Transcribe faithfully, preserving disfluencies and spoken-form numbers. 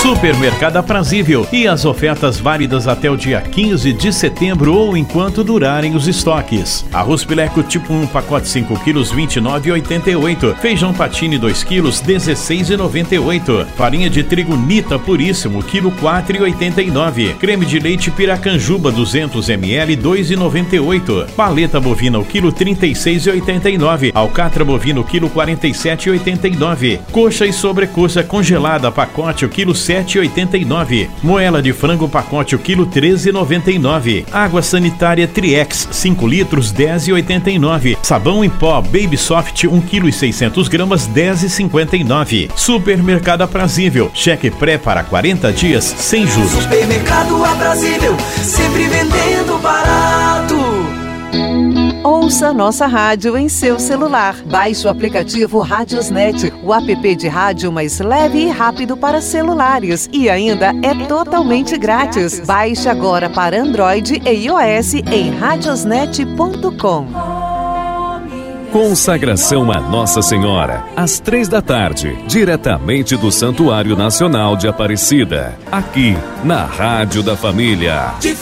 Supermercado Aprazível e as ofertas válidas até o dia quinze de setembro ou enquanto durarem os estoques. Arroz Pileco tipo um, pacote cinco quilos, vinte e nove reais e oitenta e oito centavos. Feijão Patini dois quilos, dezesseis reais e noventa e oito centavos. Farinha de trigo Nita Puríssimo, quilo quatro reais e oitenta e nove centavos. Creme de leite Piracanjuba duzentos mililitros, dois reais e noventa e oito centavos. Paleta bovina o quilo trinta e seis reais e oitenta e nove centavos. Alcatra bovino quilo quarenta e sete reais e oitenta e nove centavos. Coxa e sobrecoxa congelada pacote o quilo sete reais e oitenta e nove centavos. Moela de frango pacote o quilo treze reais e noventa e nove centavos. Água sanitária Triex cinco litros, dez reais e oitenta e nove centavos. Sabão em pó Baby Soft um quilo e seiscentos gramas, dez reais e cinquenta e nove centavos. Supermercado Aprazível, cheque pré para quarenta dias sem juros. Supermercado Aprazível, sempre vendendo barato. Ouça nossa rádio em seu celular. Baixe o aplicativo Radiosnet, o app de rádio mais leve e rápido para celulares. E ainda é totalmente grátis. Baixe agora para Android e iOS em radiosnet ponto com. Consagração a Nossa Senhora, às três da tarde, diretamente do Santuário Nacional de Aparecida, aqui na Rádio da Família.